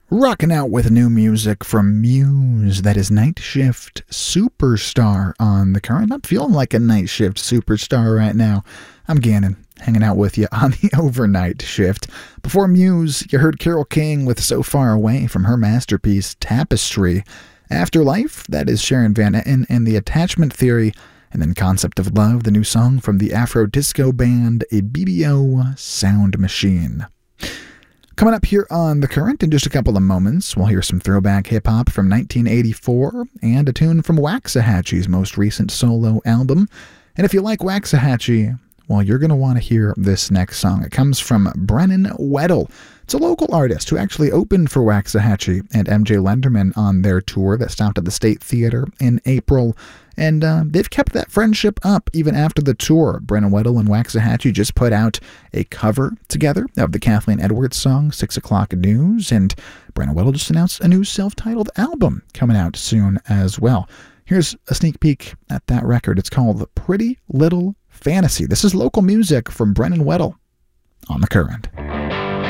Rocking out with new music from Muse. That is Night Shift Superstar on the current. I'm feeling like a Night Shift Superstar right now. I'm Gannon, hanging out with you on the overnight shift. Before Muse, you heard Carole King with So Far Away from her masterpiece Tapestry. Afterlife, that is Sharon Van Etten and The Attachment Theory. And then Concept of Love, the new song from the Afro-disco band A BBO Sound Machine. Coming up here on The Current in just a couple of moments, we'll hear some throwback hip-hop from 1984 and a tune from Waxahachie's most recent solo album. And if you like Waxahachie, well, you're going to want to hear this next song. It comes from Brennan Weddle. It's a local artist who actually opened for Waxahachie and MJ Lenderman on their tour that stopped at the State Theater in April. And they've kept that friendship up even after the tour. Brennan Weddle and Waxahachie just put out a cover together of the Kathleen Edwards song, 6 O'Clock News. And Brennan Weddle just announced a new self-titled album coming out soon as well. Here's a sneak peek at that record. It's called Pretty Little Fantasy. This is local music from Brennan Weddle on The Current.